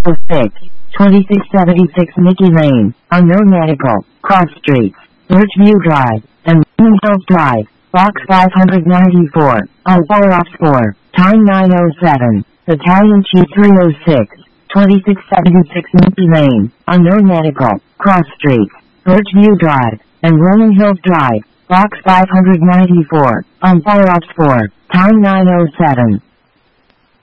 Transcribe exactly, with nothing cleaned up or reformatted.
oh six, twenty-six seventy-six Mickey Lane, Unknown Medical, Cross Streets, Birchview Drive, and Women's Health Drive, Box five ninety-four, on four off four, time nine oh seven, Italian Cheese three oh six, twenty-six seventy-six Mickey Lane, Unknown Medical, Cross Streets, Birchview Drive, and Rolling Hills Drive, Box five ninety-four, on four off four, time nine oh seven.